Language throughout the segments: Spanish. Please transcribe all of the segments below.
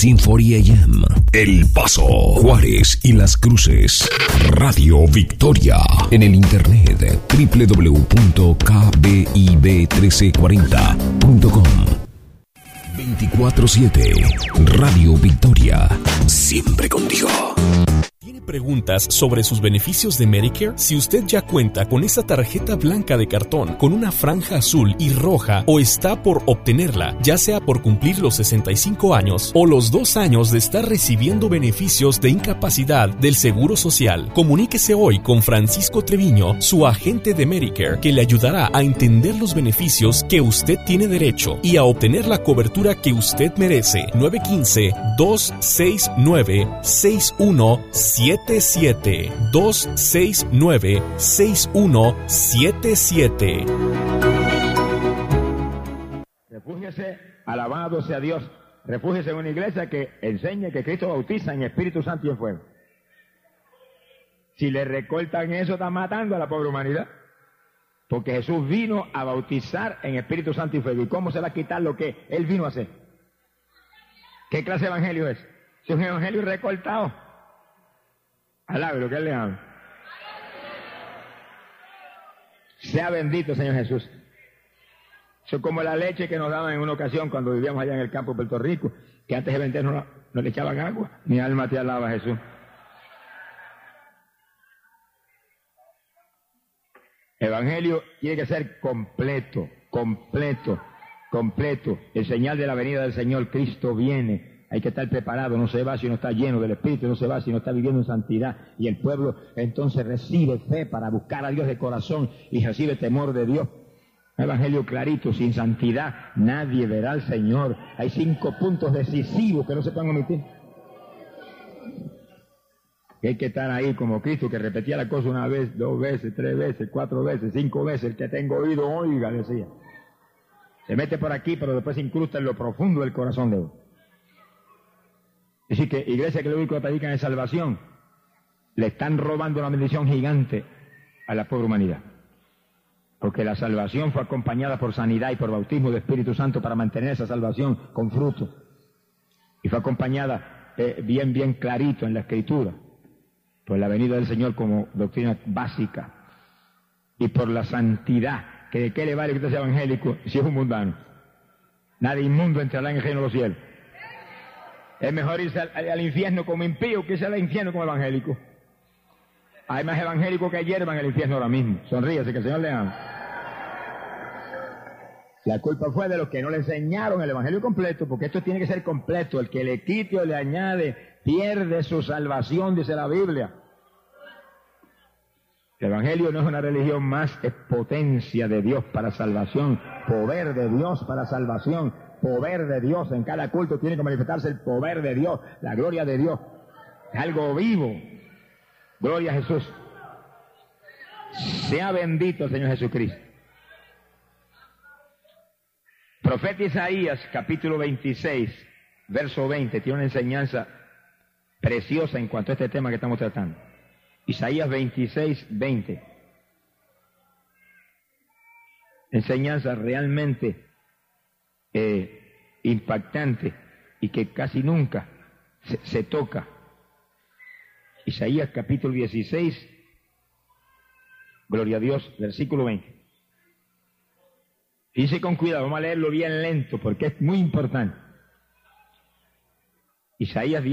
1440 AM. El Paso, Juárez y Las Cruces. Radio Victoria. En el internet www.kbib1340.com. 24/7. Radio Victoria. Siempre contigo. ¿Tiene preguntas sobre sus beneficios de Medicare? Si usted ya cuenta con esa tarjeta blanca de cartón con una franja azul y roja o está por obtenerla, ya sea por cumplir los 65 años o los 2 años de estar recibiendo beneficios de incapacidad del Seguro Social, comuníquese hoy con Francisco Treviño, su agente de Medicare, que le ayudará a entender los beneficios que usted tiene derecho y a obtener la cobertura que usted merece. 915-269-6177. 269-6177. Refúgiese, alabado sea Dios. Refúgiese en una iglesia que enseñe que Cristo bautiza en Espíritu Santo y en fuego. Si le recortan eso, está matando a la pobre humanidad. Porque Jesús vino a bautizar en Espíritu Santo y fuego. ¿Y cómo se va a quitar lo que Él vino a hacer? ¿Qué clase de evangelio es? Es un evangelio recortado. Alabe lo que Él le habla. Sea bendito, Señor Jesús. Eso es como la leche que nos daban en una ocasión cuando vivíamos allá en el campo de Puerto Rico, que antes de vender no le echaban agua. Mi alma te alaba, Jesús. Evangelio tiene que ser completo, completo, completo. El señal de la venida del Señor, Cristo viene. Hay que estar preparado, no se va si no está lleno del Espíritu, no se va si no está viviendo en santidad. Y el pueblo entonces recibe fe para buscar a Dios de corazón y recibe temor de Dios. Un evangelio clarito, sin santidad, nadie verá al Señor. Hay 5 puntos decisivos que no se pueden omitir. Hay que estar ahí como Cristo, que repetía la cosa 1 vez, 2 veces, 3 veces, 4 veces, 5 veces. El que tenga oído, oiga, decía. Se mete por aquí, pero después se incrusta en lo profundo del corazón de uno. Es decir, que iglesia que lo único que predican es salvación, le están robando una bendición gigante a la pobre humanidad. Porque la salvación fue acompañada por sanidad y por bautismo de Espíritu Santo para mantener esa salvación con fruto. Y fue acompañada bien clarito en la Escritura, por la venida del Señor como doctrina básica. Y por la santidad, que de qué le vale que usted sea evangélico si es un mundano. Nadie inmundo entrará en el reino de los cielos. Es mejor irse al infierno como impío que irse al infierno como evangélico. Hay más evangélicos que hierba en el infierno ahora mismo. Sonríese, que el Señor le ama. La culpa fue de los que no le enseñaron el evangelio completo, porque esto tiene que ser completo. El que le quite o le añade pierde su salvación, dice la Biblia. El evangelio no es una religión más, es potencia de Dios para salvación, poder de Dios para salvación. Poder de Dios, en cada culto tiene que manifestarse el poder de Dios, la gloria de Dios. Es algo vivo. Gloria a Jesús. Sea bendito el Señor Jesucristo. Profeta Isaías, capítulo 26, verso 20, tiene una enseñanza preciosa en cuanto a este tema que estamos tratando. Isaías 26, 20. Enseñanza realmente impactante y que casi nunca se toca. Isaías capítulo 16, gloria a Dios, versículo 20. Dice con cuidado, vamos a leerlo bien lento porque es muy importante. Isaías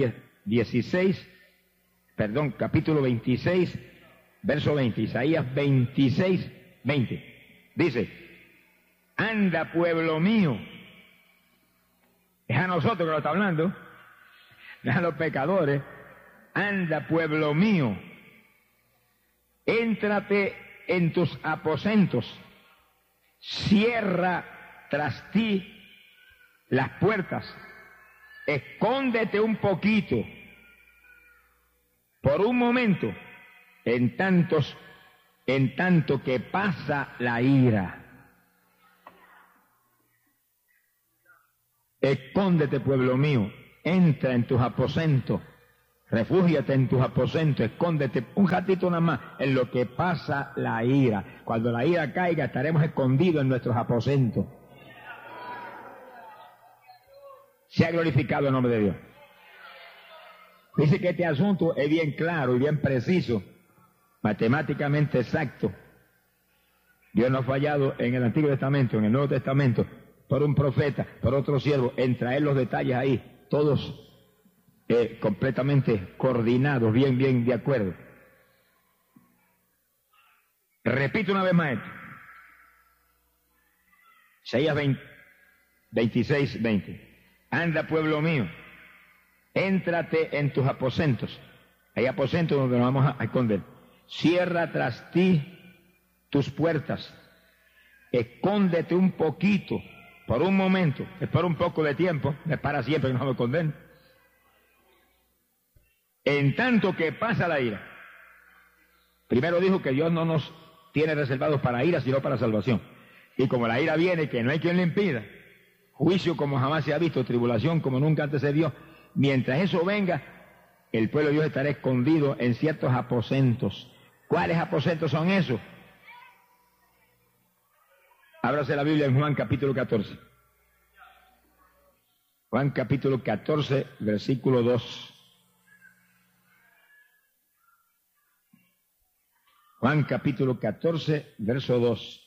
capítulo 26, verso 20. Isaías 26, 20. Dice, anda pueblo mío. Es a nosotros que lo está hablando, no a los pecadores. Anda, pueblo mío, éntrate en tus aposentos, cierra tras ti las puertas, escóndete un poquito, por un momento, en tanto que pasa la ira. Escóndete, pueblo mío, entra en tus aposentos, refúgiate en tus aposentos, escóndete un ratito nada más en lo que pasa la ira. Cuando la ira caiga estaremos escondidos en nuestros aposentos. Sea glorificado el nombre de Dios. Dice que este asunto es bien claro y bien preciso, matemáticamente exacto. Dios no ha fallado en el Antiguo Testamento, en el Nuevo Testamento, por un profeta, por otro siervo, en traer los detalles ahí, todos completamente coordinados, bien de acuerdo. Repito una vez más esto. Isaías 26:20. Anda, pueblo mío, éntrate en tus aposentos. Hay aposentos donde nos vamos a esconder. Cierra tras ti tus puertas. Escóndete un poquito, por un momento, es por un poco de tiempo, no es para siempre que nos vamos a esconder. En tanto que pasa la ira. Primero dijo que Dios no nos tiene reservados para ira, sino para salvación. Y como la ira viene, que no hay quien le impida, juicio como jamás se ha visto, tribulación como nunca antes se vio, mientras eso venga, el pueblo de Dios estará escondido en ciertos aposentos. ¿Cuáles aposentos son esos? Ábrase la Biblia en Juan capítulo 14. Juan capítulo 14, versículo 2. Juan capítulo 14, verso 2.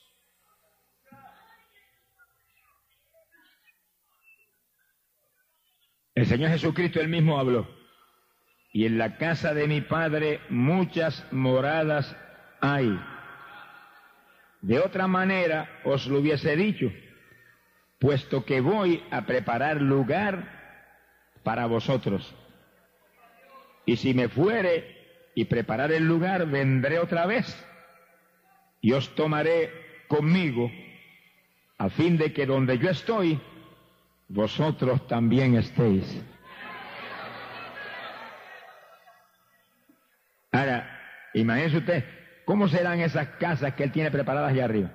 El Señor Jesucristo él mismo habló. Y en la casa de mi Padre muchas moradas hay. De otra manera os lo hubiese dicho, puesto que voy a preparar lugar para vosotros. Y si me fuere y preparar el lugar, vendré otra vez y os tomaré conmigo, a fin de que donde yo estoy, vosotros también estéis. Ahora, imagínese usted, ¿cómo serán esas casas que él tiene preparadas allá arriba?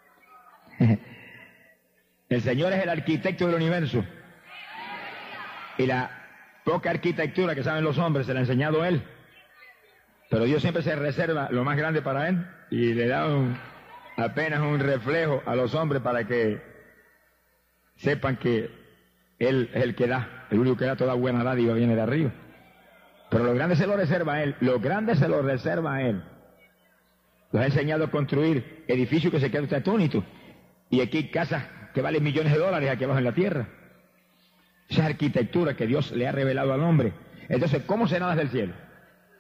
El Señor es el arquitecto del universo. Y la poca arquitectura que saben los hombres se la ha enseñado él. Pero Dios siempre se reserva lo más grande para él y le da apenas un reflejo a los hombres para que sepan que él es el que da. El único que da toda buena dádiva viene de arriba. Pero lo grande se lo reserva a él. Lo grande se lo reserva a él. Los ha enseñado a construir edificios que se quedan atónitos. Y aquí hay casas que valen millones de dólares aquí abajo en la tierra. Esa es arquitectura que Dios le ha revelado al hombre. Entonces, ¿cómo serán las del cielo?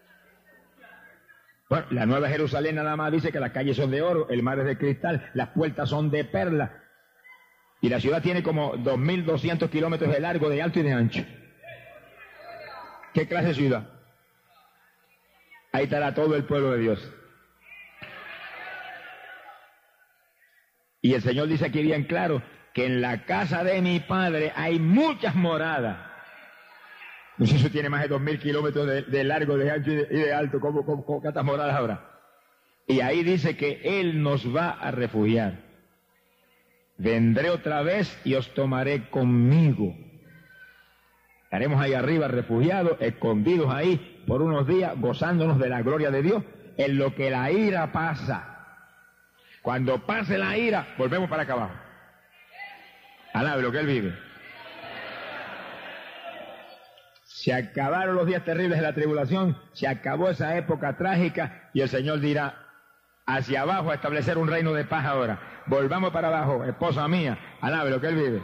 Bueno, la Nueva Jerusalén nada más dice que las calles son de oro, el mar es de cristal, las puertas son de perla. Y la ciudad tiene como 2.200 kilómetros de largo, de alto y de ancho. ¿Qué clase de ciudad? Ahí estará todo el pueblo de Dios. Y el Señor dice aquí bien claro que en la casa de mi Padre hay muchas moradas. No sé si eso tiene más de 2.000 kilómetros de largo, de ancho y de alto. ¿Cómo cuántas moradas habrá? Y ahí dice que Él nos va a refugiar. Vendré otra vez y os tomaré conmigo. Estaremos ahí arriba refugiados, escondidos ahí por unos días, gozándonos de la gloria de Dios, en lo que la ira pasa. Cuando pase la ira, volvemos para acá abajo. Alabe lo que Él vive. Se acabaron los días terribles de la tribulación, se acabó esa época trágica y el Señor dirá, hacia abajo a establecer un reino de paz ahora. Volvamos para abajo, esposa mía, alabe lo que Él vive.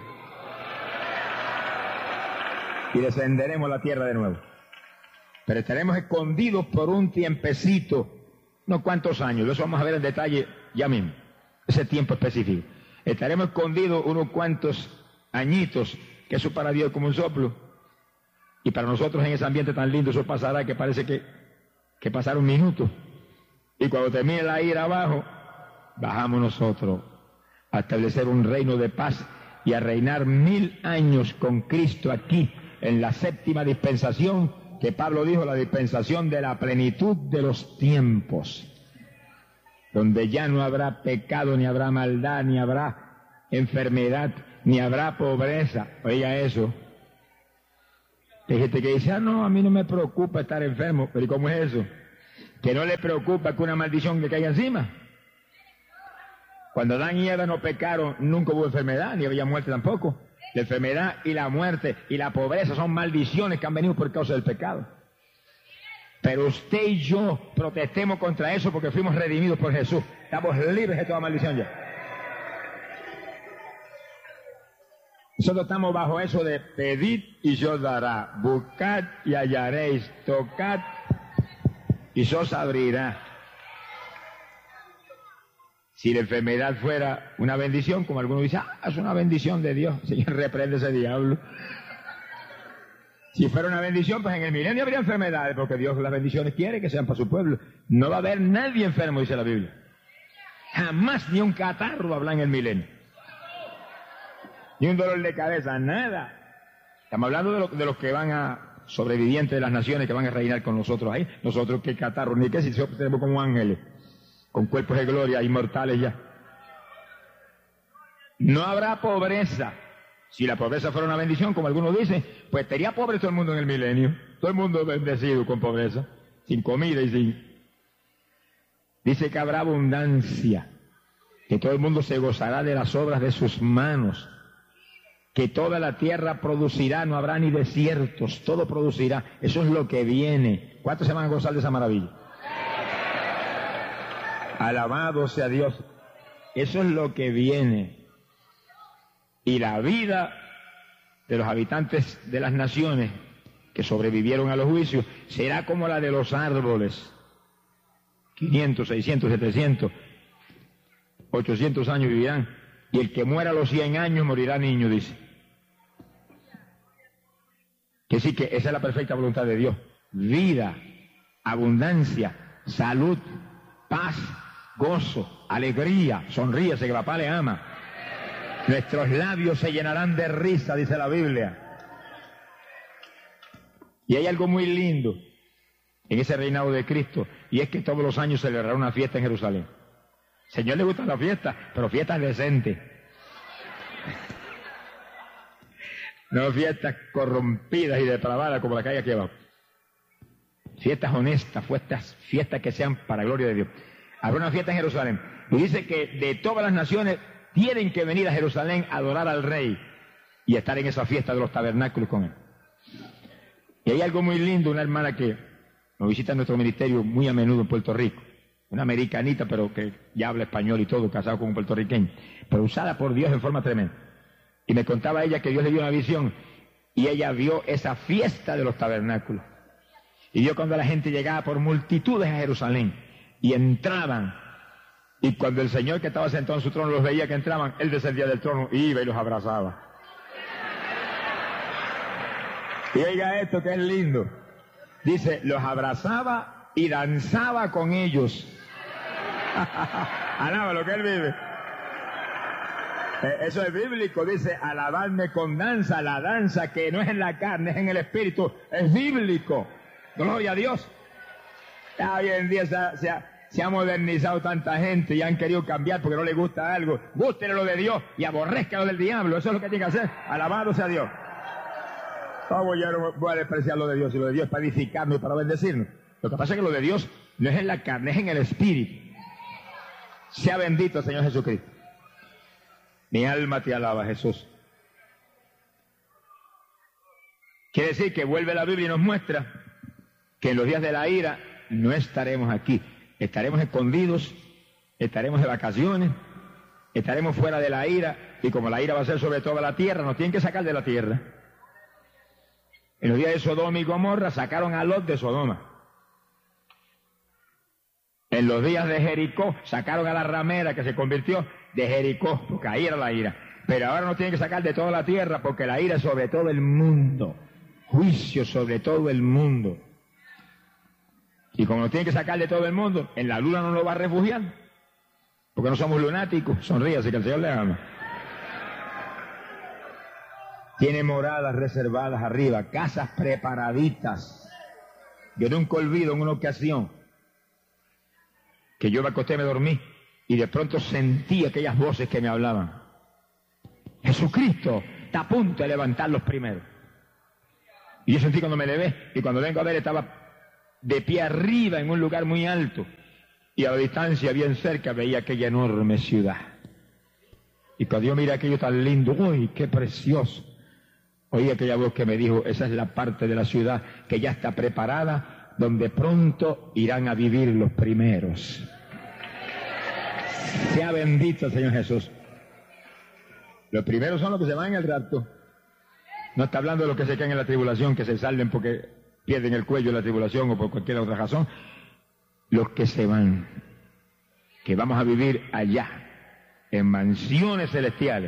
Y descenderemos la tierra de nuevo. Pero estaremos escondidos por un tiempecito, no cuántos años, eso vamos a ver en detalle ya mismo, ese tiempo específico. Estaremos escondidos unos cuantos añitos, que eso para Dios es como un soplo. Y para nosotros en ese ambiente tan lindo eso pasará que parece que pasaron minutos. Y cuando termine la ira abajo, bajamos nosotros a establecer un reino de paz y a reinar 1000 años con Cristo aquí en la séptima dispensación que Pablo dijo, la dispensación de la plenitud de los tiempos, donde ya no habrá pecado, ni habrá maldad, ni habrá enfermedad, ni habrá pobreza. Oiga eso. Hay gente que dice, no, a mí no me preocupa estar enfermo. Pero ¿y cómo es eso? Que no le preocupa que una maldición le caiga encima. Cuando Adán y Eva no pecaron, nunca hubo enfermedad, ni había muerte tampoco. La enfermedad y la muerte y la pobreza son maldiciones que han venido por causa del pecado. Pero usted y yo protestemos contra eso porque fuimos redimidos por Jesús. Estamos libres de toda maldición ya. Nosotros estamos bajo eso de pedid y yo dará, buscad y hallaréis, tocad y se os abrirá. Si la enfermedad fuera una bendición, como algunos dicen, es una bendición de Dios, Señor, reprende ese diablo. Si fuera una bendición, pues en el milenio habría enfermedades, porque Dios las bendiciones quiere que sean para su pueblo. No va a haber nadie enfermo, dice la Biblia. Jamás ni un catarro habla en el milenio. Ni un dolor de cabeza, nada. Estamos hablando de los que van a sobrevivientes de las naciones que van a reinar con nosotros ahí. Nosotros qué catarro, ni qué si tenemos como ángeles, con cuerpos de gloria, inmortales ya. No habrá pobreza. Si la pobreza fuera una bendición, como algunos dicen, pues estaría pobre todo el mundo en el milenio. Todo el mundo bendecido con pobreza, sin comida y sin... Dice que habrá abundancia, que todo el mundo se gozará de las obras de sus manos, que toda la tierra producirá, no habrá ni desiertos, todo producirá. Eso es lo que viene. ¿Cuántos se van a gozar de esa maravilla? Alabado sea Dios. Eso es lo que viene. Y la vida de los habitantes de las naciones que sobrevivieron a los juicios será como la de los árboles. 500, 600, 700, 800 años vivirán. Y el que muera a los 100 años morirá niño, dice. Que sí, que esa es la perfecta voluntad de Dios. Vida, abundancia, salud, paz, gozo, alegría. Sonríese que papá le ama. Nuestros labios se llenarán de risa, dice la Biblia. Y hay algo muy lindo en ese reinado de Cristo, y es que todos los años se celebrará una fiesta en Jerusalén. Señor le gustan las fiestas, pero fiestas decentes. No fiestas corrompidas y depravadas como la que hay aquí abajo. Fiestas honestas, fiestas que sean para gloria de Dios. Habrá una fiesta en Jerusalén. Y dice que de todas las naciones tienen que venir a Jerusalén a adorar al Rey y estar en esa fiesta de los tabernáculos con Él. Y hay algo muy lindo, una hermana que nos visita en nuestro ministerio muy a menudo en Puerto Rico. Una americanita, pero que ya habla español y todo, casado con un puertorriqueño, pero usada por Dios en forma tremenda. Y me contaba ella que Dios le dio una visión, y ella vio esa fiesta de los tabernáculos. Y vio cuando la gente llegaba por multitudes a Jerusalén, y entraban, y cuando el Señor que estaba sentado en su trono los veía que entraban, Él descendía del trono, iba y los abrazaba. Y oiga esto que es lindo. Dice, los abrazaba y danzaba con ellos. Alaba lo que Él vive. Eso es bíblico, dice, alabadme con danza. La danza que no es en la carne, es en el espíritu, es bíblico. Gloria a Dios. Hoy en día se ha modernizado tanta gente y han querido cambiar porque no les gusta algo. Gústele lo de Dios y aborrezca lo del diablo. Eso es lo que tiene que hacer. Alabado sea Dios. ¿Cómo yo no voy a despreciar lo de Dios? Y lo de Dios es para edificarnos y para bendecirnos. Lo que pasa es que lo de Dios no es en la carne, es en el espíritu. Sea bendito el Señor Jesucristo. Mi alma te alaba, Jesús. Quiere decir que vuelve la Biblia y nos muestra que en los días de la ira no estaremos aquí. Estaremos escondidos, estaremos de vacaciones, estaremos fuera de la ira, y como la ira va a ser sobre toda la tierra, nos tienen que sacar de la tierra. En los días de Sodoma y Gomorra sacaron a Lot de Sodoma. En los días de Jericó sacaron a la ramera que se convirtió de Jericó, porque ahí era la ira. Pero ahora nos tienen que sacar de toda la tierra porque la ira es sobre todo el mundo. Juicio sobre todo el mundo. Y como nos tienen que sacar de todo el mundo, en la luna no nos va a refugiar. Porque no somos lunáticos. Sonríase que el Señor le ama. Tiene moradas reservadas arriba, casas preparaditas. Yo nunca olvido en una ocasión que yo me acosté, me dormí y de pronto sentí aquellas voces que me hablaban. Jesucristo está a punto de levantar los primeros. Y yo sentí cuando me levé, y cuando vengo a ver estaba de pie arriba en un lugar muy alto, y a la distancia bien cerca veía aquella enorme ciudad. Y cuando yo miré aquello tan lindo, ¡uy, qué precioso! Oí aquella voz que me dijo, esa es la parte de la ciudad que ya está preparada donde pronto irán a vivir los primeros. Sea bendito el Señor Jesús. Los primeros son los que se van en el rapto. No está hablando de los que se quedan en la tribulación, que se salven porque pierden el cuello en la tribulación o por cualquier otra razón. Los que se van, que vamos a vivir allá, en mansiones celestiales.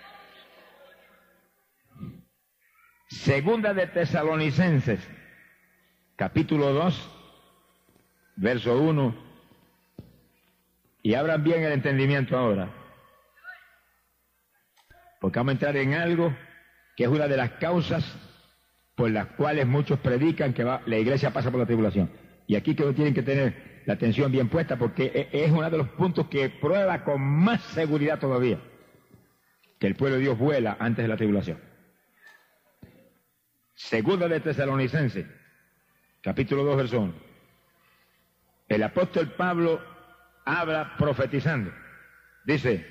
Segunda de Tesalonicenses, capítulo 2, verso 1. Y abran bien el entendimiento ahora, porque vamos a entrar en algo que es una de las causas por las cuales muchos predican que la iglesia pasa por la tribulación. Y aquí que tienen que tener la atención bien puesta, porque es uno de los puntos que prueba con más seguridad todavía que el pueblo de Dios vuela antes de la tribulación. Segunda de Tesalonicenses, capítulo 2, verso 1. El apóstol Pablo habla profetizando. Dice,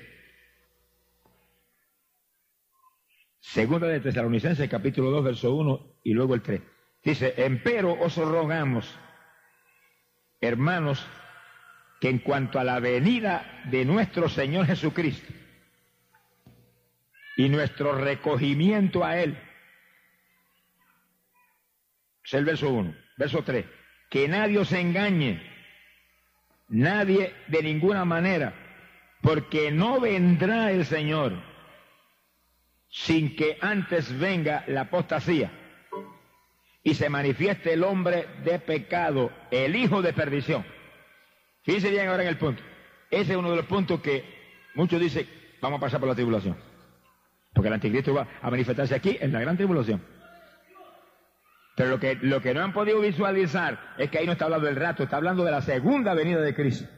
Segunda de Tesalonicenses, capítulo 2, verso 1 y luego el 3. Dice, empero os rogamos, hermanos, que en cuanto a la venida de nuestro Señor Jesucristo y nuestro recogimiento a Él, es el verso 1, verso 3, que nadie os engañe, nadie de ninguna manera, porque no vendrá el Señor sin que antes venga la apostasía y se manifieste el hombre de pecado, el hijo de perdición. Fíjense bien ahora en el punto. Ese es uno de los puntos que muchos dicen, vamos a pasar por la tribulación, porque el anticristo va a manifestarse aquí en la gran tribulación. Pero lo que no han podido visualizar es que ahí no está hablando del rapto, está hablando de la segunda venida de Cristo.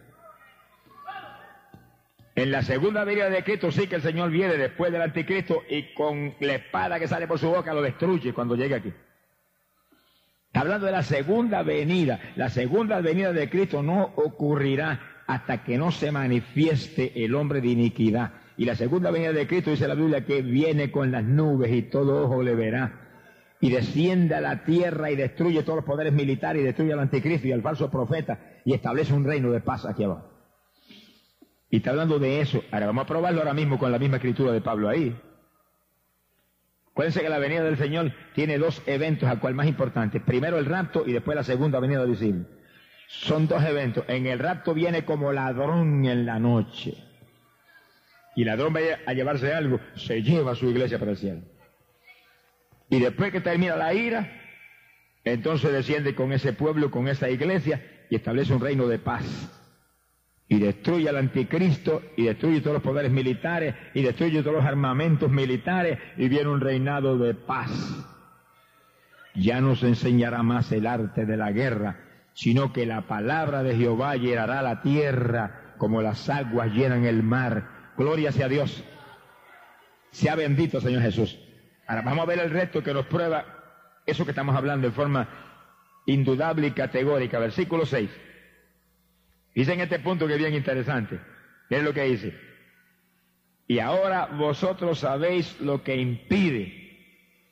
En la segunda venida de Cristo sí que el Señor viene después del anticristo y con la espada que sale por su boca lo destruye cuando llegue aquí. Está hablando de la segunda venida. La segunda venida de Cristo no ocurrirá hasta que no se manifieste el hombre de iniquidad. Y la segunda venida de Cristo, dice la Biblia, que viene con las nubes y todo ojo le verá. Y desciende a la tierra y destruye todos los poderes militares y destruye al anticristo y al falso profeta y establece un reino de paz aquí abajo. Y está hablando de eso. Ahora vamos a probarlo ahora mismo con la misma escritura de Pablo ahí. Acuérdense que la venida del Señor tiene dos eventos, al cual más importantes. Primero el rapto y después la segunda venida visible. Son dos eventos. En el rapto viene como ladrón en la noche. Y ladrón va a llevarse algo, se lleva a su iglesia para el cielo. Y después que termina la ira, entonces desciende con ese pueblo, con esa iglesia, y establece un reino de paz. Y destruye al anticristo, y destruye todos los poderes militares, y destruye todos los armamentos militares, y viene un reinado de paz. Ya no se enseñará más el arte de la guerra, sino que la palabra de Jehová llenará la tierra como las aguas llenan el mar. Gloria sea a Dios. Sea bendito, Señor Jesús. Ahora vamos a ver el resto que nos prueba eso que estamos hablando en forma indudable y categórica. Versículo 6. Dice en este punto que es bien interesante. Miren lo que dice. Y ahora vosotros sabéis lo que impide.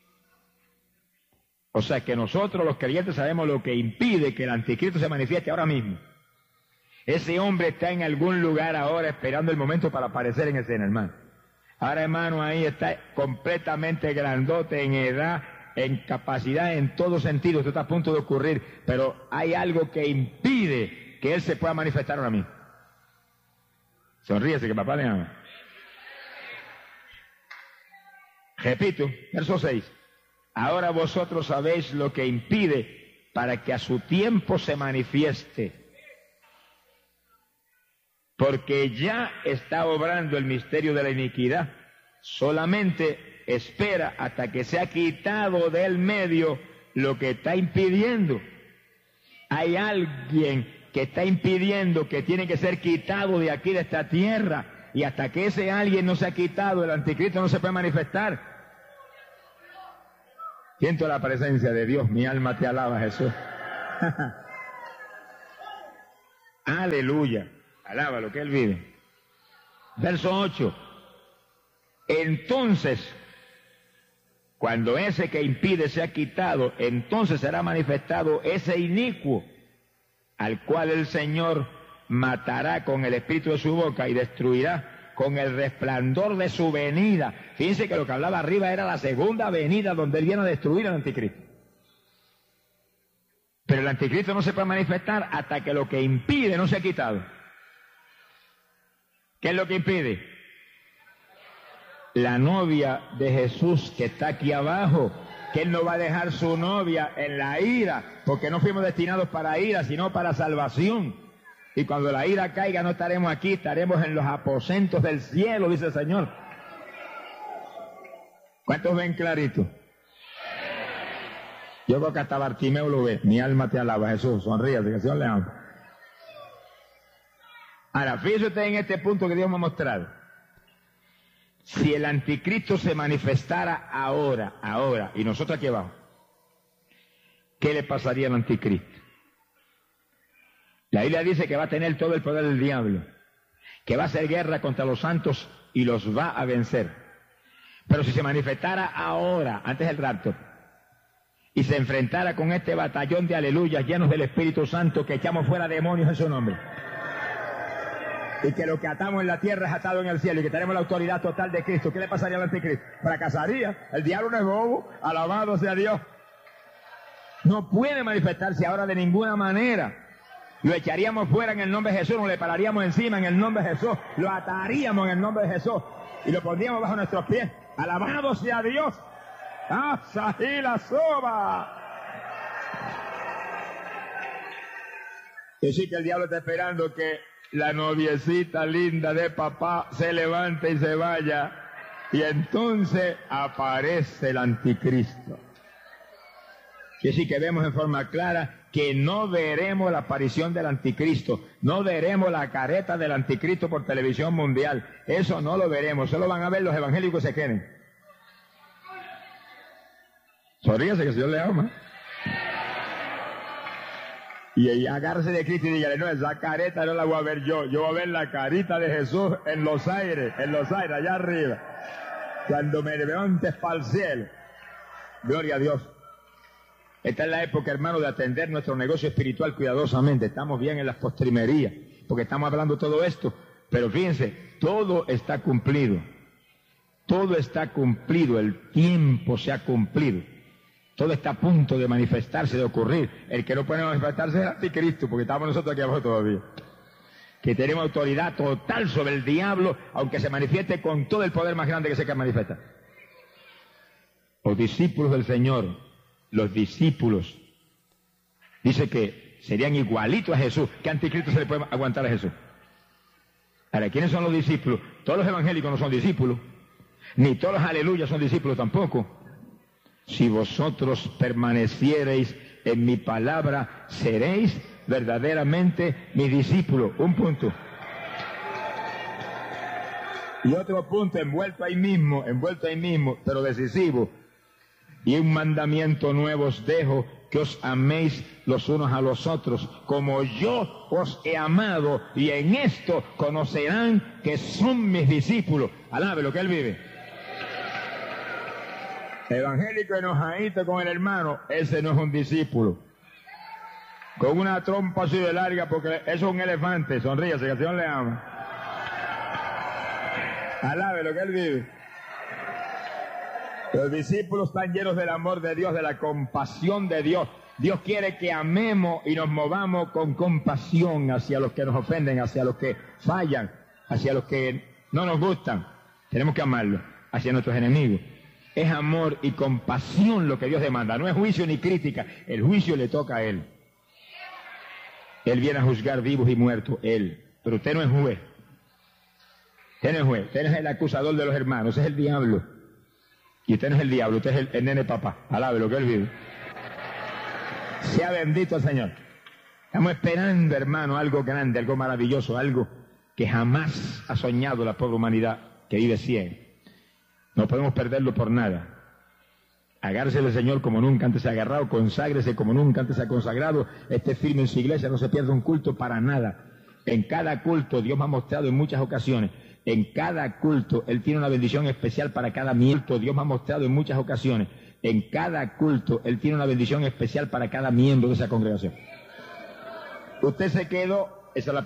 O sea que nosotros los creyentes sabemos lo que impide que el anticristo se manifieste ahora mismo. Ese hombre está en algún lugar ahora esperando el momento para aparecer en escena, hermano. Ahora, hermano, ahí está completamente grandote en edad, en capacidad, en todo sentido. Esto está a punto de ocurrir, pero hay algo que impide que él se pueda manifestar ahora mismo. Sonríese que papá le ama. Repito, verso 6. Ahora vosotros sabéis lo que impide para que a su tiempo se manifieste. Porque ya está obrando el misterio de la iniquidad. Solamente espera hasta que sea quitado del medio lo que está impidiendo. Hay alguien que está impidiendo que tiene que ser quitado de aquí, de esta tierra. Y hasta que ese alguien no sea quitado, el anticristo no se puede manifestar. Siento la presencia de Dios. Mi alma te alaba, Jesús. Aleluya. Alaba lo que Él vive. Verso 8. Entonces, Cuando ese que impide sea quitado, entonces será manifestado ese inicuo, al cual el Señor matará con el espíritu de su boca y destruirá con el resplandor de su venida. Fíjense que lo que hablaba arriba era la segunda venida donde él viene a destruir al anticristo. Pero el anticristo no se puede manifestar hasta que lo que impide no sea quitado. ¿Qué es lo que impide? La novia de Jesús que está aquí abajo, que Él no va a dejar su novia en la ira, porque no fuimos destinados para ira, sino para salvación. Y cuando la ira caiga no estaremos aquí, estaremos en los aposentos del cielo, dice el Señor. ¿Cuántos ven clarito? Yo creo que hasta Bartimeo lo ve. Mi alma te alaba, Jesús, sonríase, que el Señor le ama. Ahora, fíjese usted en este punto que Dios me ha mostrado. Si el anticristo se manifestara ahora, y nosotros aquí abajo, ¿qué le pasaría al anticristo? La Biblia dice que va a tener todo el poder del diablo, que va a hacer guerra contra los santos y los va a vencer. Pero si se manifestara ahora, antes del rapto, y se enfrentara con este batallón de aleluyas llenos del Espíritu Santo, que echamos fuera demonios en su nombre, y que lo que atamos en la tierra es atado en el cielo, y que tenemos la autoridad total de Cristo, ¿qué le pasaría al anticristo? Fracasaría. El diablo no es bobo, alabado sea Dios. No puede manifestarse ahora de ninguna manera. Lo echaríamos fuera en el nombre de Jesús, nos le pararíamos encima en el nombre de Jesús, lo ataríamos en el nombre de Jesús y lo pondríamos bajo nuestros pies. Alabado sea Dios. ¡Asají la soba! Y sí que el diablo está esperando que la noviecita linda de papá se levante y se vaya, y entonces aparece el anticristo. Y sí que vemos en forma clara que no veremos la aparición del anticristo, no veremos la careta del anticristo por televisión mundial, eso no lo veremos, solo van a ver los evangélicos que se queden. Sonríase que el Señor le ama. Y agárrese de Cristo y dígale, no, esa careta no la voy a ver yo voy a ver la carita de Jesús en los aires, allá arriba, cuando me levantes para el cielo. Gloria a Dios. Esta es la época, hermano, de atender nuestro negocio espiritual cuidadosamente. Estamos bien en las postrimerías, porque estamos hablando de todo esto. Pero fíjense, todo está cumplido. Todo está cumplido, el tiempo se ha cumplido. Todo está a punto de manifestarse, de ocurrir. El que no puede manifestarse es el anticristo, porque estamos nosotros aquí abajo todavía. Que tenemos autoridad total sobre el diablo, aunque se manifieste con todo el poder más grande que se manifiesta. Los discípulos del Señor, los discípulos, dice que serían igualitos a Jesús. ¿Qué anticristo se le puede aguantar a Jesús? Ahora, ¿quiénes son los discípulos? Todos los evangélicos no son discípulos, ni todos los aleluyas son discípulos tampoco. Si vosotros permaneciereis en mi palabra, seréis verdaderamente mis discípulos. Un punto. Y otro punto, envuelto ahí mismo, pero decisivo. Y un mandamiento nuevo os dejo, que os améis los unos a los otros, como yo os he amado, y en esto conocerán que son mis discípulos. Alabe lo que él vive. Evangélico enojadito con el hermano, ese no es un discípulo. Con una trompa así de larga, porque eso es un elefante. Sonríase, que el Señor le ama. Alabe lo que él vive. Los discípulos están llenos del amor de Dios, de la compasión de Dios. Dios quiere que amemos y nos movamos con compasión hacia los que nos ofenden, hacia los que fallan, hacia los que no nos gustan. Tenemos que amarlos, hacia nuestros enemigos. Es amor y compasión lo que Dios demanda. No es juicio ni crítica. El juicio le toca a Él. Él viene a juzgar vivos y muertos, Él. Pero usted no es juez. Usted no es juez. Usted es el acusador de los hermanos. Ese es el diablo. Y usted no es el diablo. Usted es el nene papá. Alabe lo que Él vive. Sea bendito el Señor. Estamos esperando, hermano, algo grande, algo maravilloso, algo que jamás ha soñado la pobre humanidad que vive ciega. No podemos perderlo por nada. Agárrese al Señor como nunca antes se ha agarrado, conságrese como nunca antes se ha consagrado, esté firme en su iglesia, no se pierda un culto para nada. En cada culto Dios me ha mostrado en muchas ocasiones En cada culto, Él tiene una bendición especial para cada miembro. Dios me ha mostrado en muchas ocasiones. En cada culto, Él tiene una bendición especial para cada miembro de esa congregación. Usted se quedó, esa es la